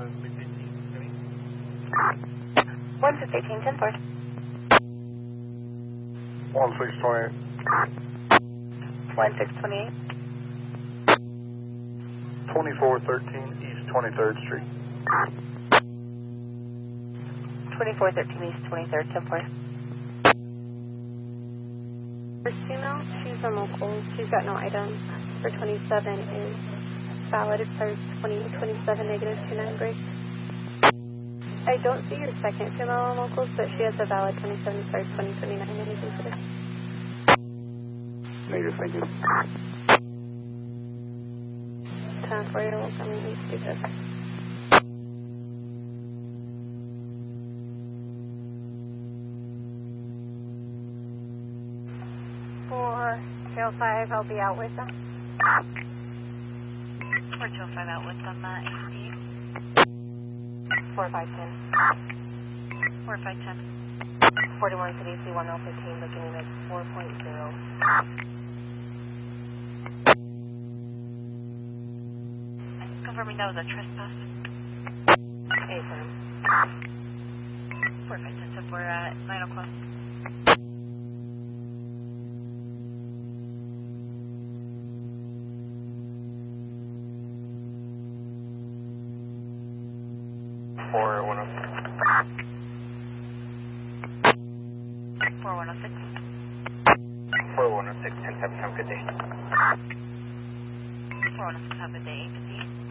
115, 10 4. 1628. 1628. 2413 East 23rd Street. 2413 East 23rd, 10 4. First female, she's a local. She's got no item. For 27 is valid. Expires 2027 -29 break. I don't see your second female on locals, but she has a valid 27 expires 2029 energy today. Negative, thank you. 10 4, you're welcome. You need to do this. For Tail 5, I'll be out with them. For Tail 5 out with them, AD. 4510. 4510. 41 City C1015, looking at 4.0. Confirming that was a trespass. Affirm. 4510, so we're at 9 o'clock. Four 4106. 4106, 10-7, have a good day. 4106, have a good day.